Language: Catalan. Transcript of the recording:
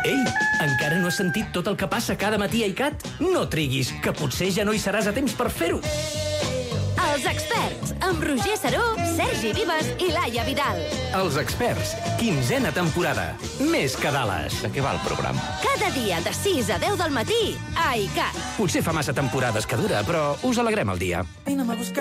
Ei, encara no has sentit tot el que passa cada matí a ICAT? No triguis, que potser ja no hi seràs a temps per fer-ho. Els experts, amb Roger Saró, Sergi Vives i Laia Vidal. Els experts, 15a temporada. Més que Dallas. De què va el programa? Cada dia de 6 a 10 del matí a ICAT. Potser fa massa temporades que dura, però us alegrem el dia. Vine a buscar.